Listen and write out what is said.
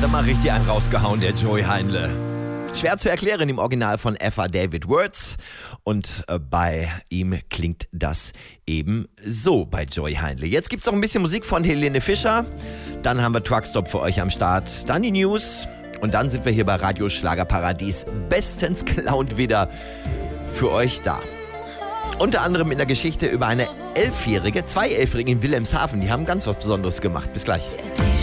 hat er mal richtig einen rausgehauen, der Joey Heinle. Schwer zu erklären im Original von F.A. David Words. Und bei ihm klingt das eben so bei Joey Heinle. Jetzt gibt's noch ein bisschen Musik von Helene Fischer. Dann haben wir Truckstop für euch am Start. Dann die News. Und dann sind wir hier bei Radio Schlagerparadies bestens gelaunt wieder für euch da. Unter anderem mit einer Geschichte über eine 11-Jährige, 2 Elfjährige in Wilhelmshaven. Die haben ganz was Besonderes gemacht. Bis gleich.